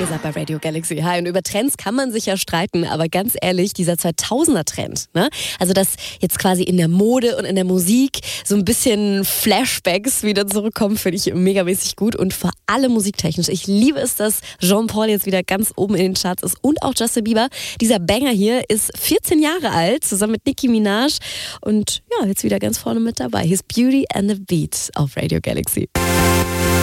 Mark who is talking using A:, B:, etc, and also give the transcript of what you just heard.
A: Ihr seid bei Radio Galaxy. Hi, und über Trends kann man sich ja streiten, aber ganz ehrlich, dieser 2000er-Trend, ne? Also dass jetzt quasi in der Mode und in der Musik so ein bisschen Flashbacks wieder zurückkommen, finde ich megamäßig gut und vor allem musiktechnisch. Ich liebe es, dass Jean-Paul jetzt wieder ganz oben in den Charts ist und auch Justin Bieber. Dieser Banger hier ist 14 Jahre alt, zusammen mit Nicki Minaj und ja, jetzt wieder ganz vorne mit dabei. His Beauty and the Beat auf Radio Galaxy.